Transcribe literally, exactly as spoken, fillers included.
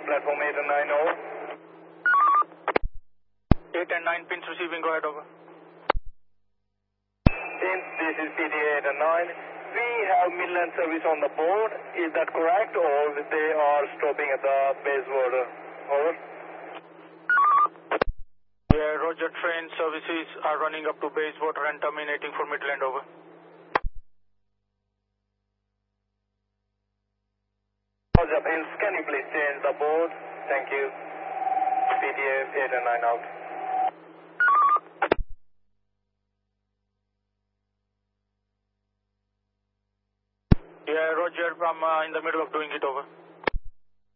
platform eight and nine, over. eight and nine pins receiving, go ahead, over. Since this is P T A eight and nine, we have Midland service on the board. Is that correct, or they are stopping at the base border? Over. Yeah, Roger, train services are running up to base water and terminating for Midland, over. Roger, Hills, can you please change the board? Thank you. P T A eight and nine out. Yeah, Roger, I'm uh, in the middle of doing it, over.